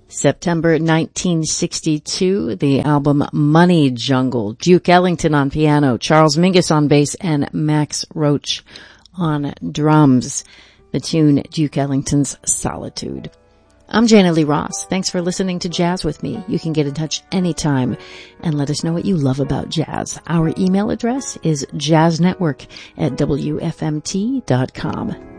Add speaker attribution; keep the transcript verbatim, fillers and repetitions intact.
Speaker 1: September nineteen sixty-two, the album Money Jungle. Duke Ellington on piano, Charles Mingus on bass, and Max Roach on drums. The tune, Duke Ellington's Solitude. I'm Jana Lee Ross. Thanks for listening to Jazz with me. You can get in touch anytime and let us know what you love about jazz. Our email address is jazznetwork at W F M T dot com.